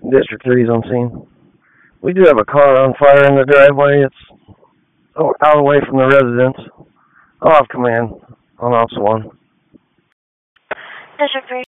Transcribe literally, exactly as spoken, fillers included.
District three's on scene. We do have a car on fire in the driveway. It's oh, out away from the residence. I'll have command on Officer one. District three.